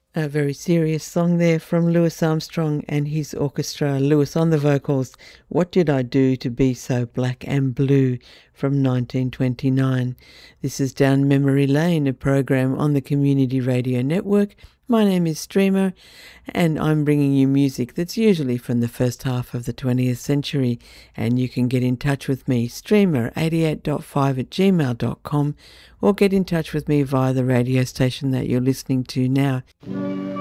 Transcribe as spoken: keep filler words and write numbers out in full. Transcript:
A very serious song there from Louis Armstrong and his orchestra. Louis on the vocals. What Did I Do to Be So Black and Blue from nineteen twenty-nine. This is Down Memory Lane, a program on the Community Radio Network. My name is Streamer, and I'm bringing you music that's usually from the first half of the twentieth century, and you can get in touch with me, streamer eighty-eight point five at gmail dot com, or get in touch with me via the radio station that you're listening to now.